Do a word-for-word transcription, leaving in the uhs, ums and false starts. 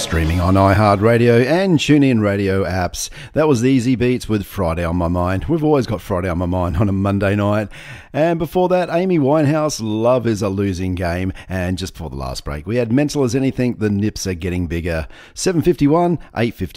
Streaming on iHeartRadio and TuneIn Radio apps. That was the Easy Beats with Friday on My Mind. We've always got Friday on my mind on a Monday night. And before that, Amy Winehouse, Love is a Losing Game. And just before the last break, we had Mental as Anything, The Nips Are Getting Bigger. seven fifty-one, eight fifty.